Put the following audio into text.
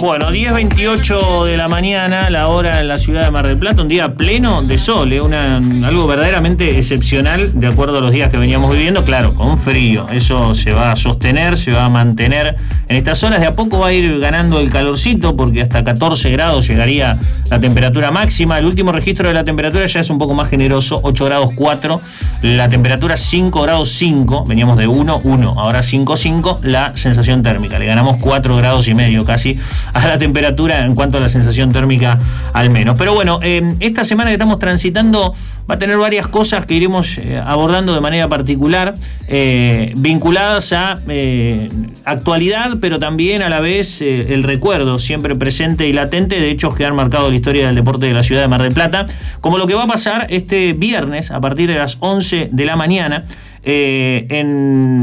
Bueno, 10:28 de la mañana, la hora en la ciudad de Mar del Plata, un día pleno de sol, algo verdaderamente excepcional de acuerdo a los días que veníamos viviendo, claro, con frío. Eso se va a sostener, se va a mantener en estas horas. De a poco va a ir ganando el calorcito porque hasta 14 grados llegaría la temperatura máxima. El último registro de la temperatura ya es un poco más generoso, 8 grados 4, la temperatura 5 grados 5, veníamos de 1, ahora 5,5 la sensación térmica. Le ganamos 4 grados y medio casi a la temperatura en cuanto a la sensación térmica al menos. Pero bueno, esta semana que estamos transitando va a tener varias cosas que iremos abordando de manera particular, vinculadas a actualidad, pero también a la vez el recuerdo siempre presente y latente de hechos que han marcado la historia del deporte de la ciudad de Mar del Plata, como lo que va a pasar este viernes a partir de las 11 de la mañana en